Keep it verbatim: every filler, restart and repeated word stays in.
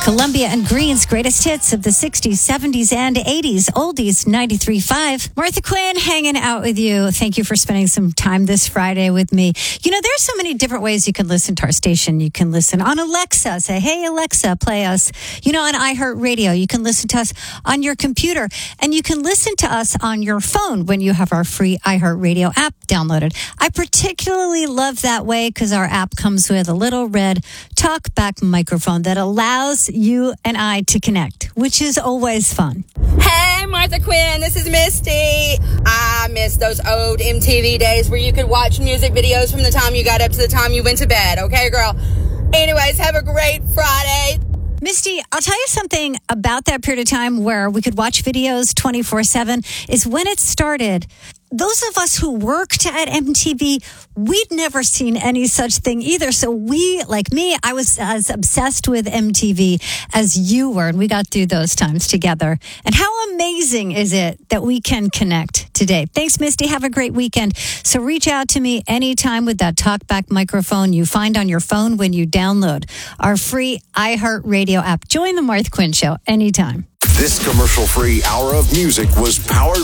Columbia and Green's greatest hits of the sixties, seventies, and eighties. Oldies ninety-three point five. Martha Quinn hanging out with you. Thank you for spending some time this Friday with me. You know, there's so many different ways you can listen to our station. You can listen on Alexa. Say, hey, Alexa, play us. You know, on iHeartRadio. You can listen to us on your computer. And you can listen to us on your phone when you have our free iHeartRadio app downloaded. I particularly love that way because our app comes with a little red talkback microphone that allows you and I to connect, which is always fun. Hey, Martha Quinn, this is Misty. I miss those old M T V days where you could watch music videos from the time you got up to the time you went to bed. Okay, girl? Anyways, have a great Friday. Misty, I'll tell you something about that period of time where we could watch videos twenty-four seven is when it started. Those of us who worked at M T V, we'd never seen any such thing either. So we, like me, I was as obsessed with M T V as you were, and we got through those times together. And how amazing is it that we can connect today? Thanks, Misty. Have a great weekend. So reach out to me anytime with that talkback microphone you find on your phone when you download our free iHeartRadio app. Join the Martha Quinn Show anytime. This commercial-free hour of music was powered